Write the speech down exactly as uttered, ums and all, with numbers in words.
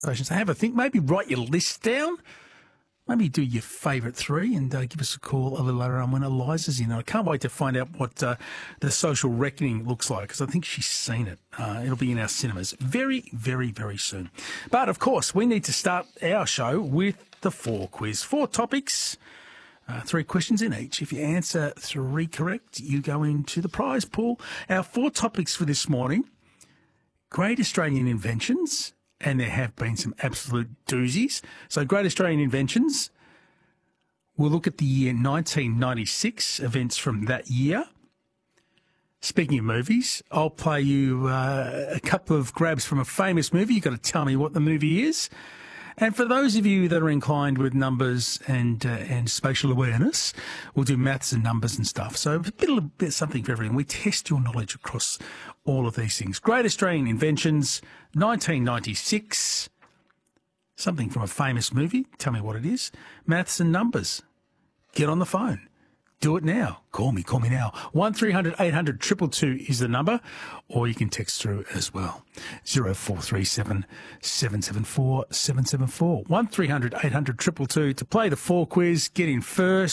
So have a think. Maybe write your list down. Maybe do your favourite three and uh, give us a call a little later on when Eliza's in. I can't wait to find out what uh, The Social Reckoning looks like because I think she's seen it. Uh, it'll be in our cinemas very, very, very soon. But, of course, we need to start our show with the four quiz. Four topics, uh, three questions in each. If you answer three correct, you go into the prize pool. Our four topics for this morning, Great Australian Inventions. And there have been some absolute doozies. So Great Australian Inventions, we'll look at the year nineteen ninety-six, events from that year. Speaking of movies, I'll play you uh, a couple of grabs from a famous movie. You've got to tell me what the movie is. And for those of you that are inclined with numbers and uh, and spatial awareness, we'll do maths and numbers and stuff. So a bit, a bit something for everything. We test your knowledge across all of these things. Great Australian Inventions, nineteen ninety-six, something from a famous movie. Tell me what it is. Maths and numbers. Get on the phone. Do it now. Call me. Call me now. one three hundred eight hundred two two two is the number, or you can text through as well. zero four three seven seven seven four seven seven four. one three hundred eight hundred two two two to play the four quiz. Get in first.